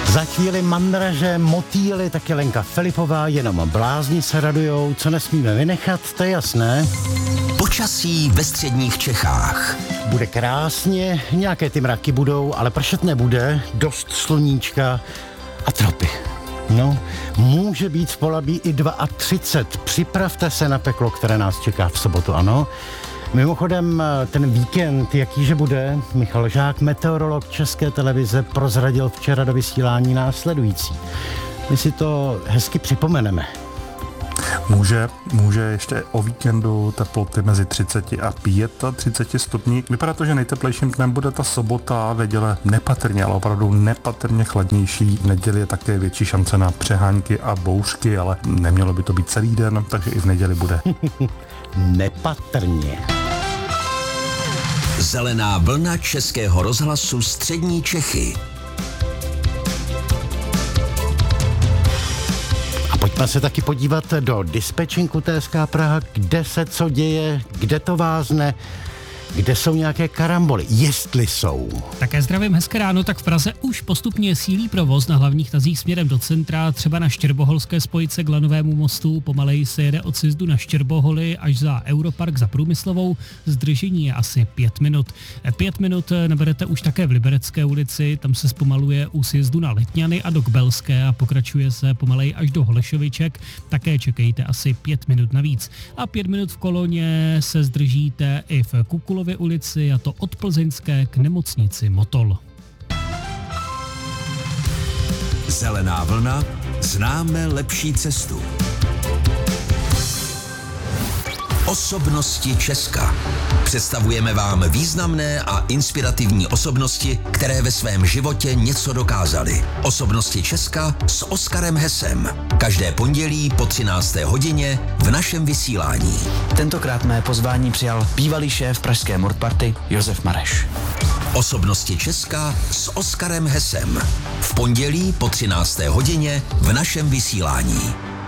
Za chvíli mandraže, motýly, taky Lenka Filipová, jenom blázni se radujou, co nesmíme vynechat, to je jasné. Počasí ve středních Čechách. Bude krásně, nějaké ty mraky budou, ale pršet nebude, dost sluníčka a tropy. No, může být v Polabí i 32. Připravte se na peklo, které nás čeká v sobotu, ano. Mimochodem, ten víkend, jakýže bude, Michal Žák, meteorolog České televize, prozradil včera do vysílání následující. My si to hezky připomeneme. Může ještě o víkendu teploty mezi 30 a 35 stupní. Vypadá to, že nejteplejším dnem bude ta sobota, neděle nepatrně, ale opravdu nepatrně chladnější. V neděli je také větší šance na přehánky a bouřky, ale nemělo by to být celý den, takže i v neděli bude. Nepatrně. Zelená vlna Českého rozhlasu Střední Čechy. Pojďme se taky podívat do dispečinku TSK Praha, kde se co děje, kde to vázne, kde jsou nějaké karamboly, jestli jsou. Také zdravím, hezké ráno, tak v Praze už postupně sílí provoz na hlavních tazích směrem do centra, třeba na Štěrboholské spojice k Lanovému mostu, pomaleji se jede od sjezdu na Štěrboholy až za Europark za Průmyslovou, zdržení je asi 5 minut. 5 minut naberete už také v Liberecké ulici, tam se zpomaluje u sjezdu na Letňany a do Kbelské a pokračuje se pomaleji až do Holešoviček, také čekejte asi 5 minut navíc. A 5 minut v koloně se zdržíte i v Kukulově ulici, a to od Plzeňské k nemocnici Motol. Zelená vlna, známe lepší cestu. Osobnosti Česka. Představujeme vám významné a inspirativní osobnosti, které ve svém životě něco dokázaly. Osobnosti Česka s Oskarem Hesem. Každé pondělí po 13. hodině v našem vysílání. Tentokrát mé pozvání přijal bývalý šéf pražské Mordparty Josef Mareš. Osobnosti Česka s Oskarem Hesem. V pondělí po 13. hodině v našem vysílání.